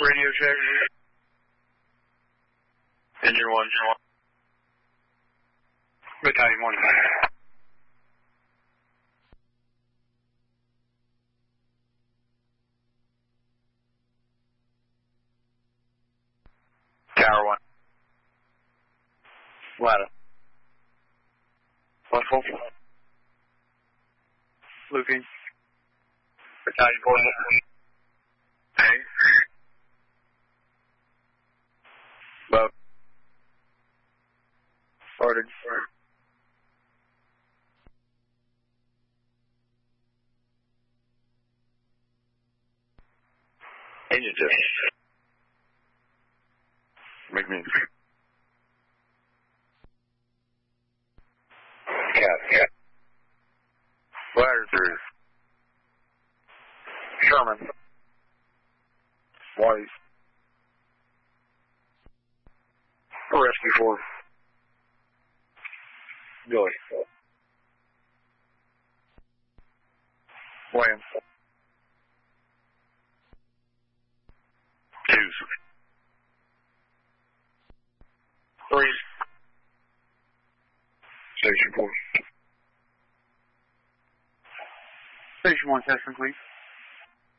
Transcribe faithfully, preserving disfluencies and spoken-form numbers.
Radio check. Engine one. Battalion one. Tower one. Ladder. One full. Looking. Battalion four. Hang. Low. Started. Engine two. Make me. Cat, cat. Ladder three. Sherman. White. Rescue four. Billy. William. Twos. Three. Station four. Station one, test complete.